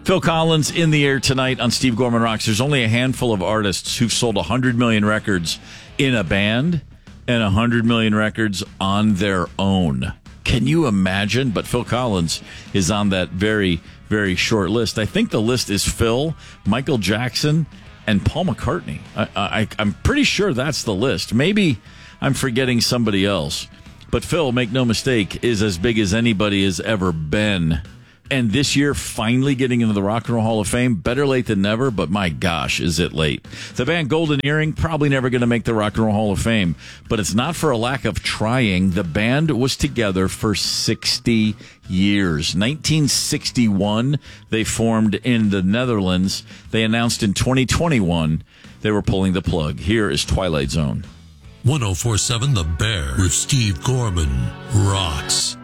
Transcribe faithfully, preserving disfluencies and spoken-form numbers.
Phil Collins in the air tonight on Steve Gorman Rocks. There's only a handful of artists who've sold one hundred million records in a band and one hundred million records on their own. Can you imagine? But Phil Collins is on that very, very short list. I think the list is Phil, Michael Jackson, and Paul McCartney. I, I, I'm pretty sure that's the list. Maybe I'm forgetting somebody else. But Phil, make no mistake, is as big as anybody has ever been. And this year, finally getting into the Rock and Roll Hall of Fame, better late than never, but my gosh, is it late. The band Golden Earring, probably never going to make the Rock and Roll Hall of Fame, but it's not for a lack of trying. The band was together for sixty years. nineteen sixty-one, they formed in the Netherlands. They announced in twenty twenty-one they were pulling the plug. Here is Twilight Zone. one oh four point seven The Bear with Steve Gorman rocks.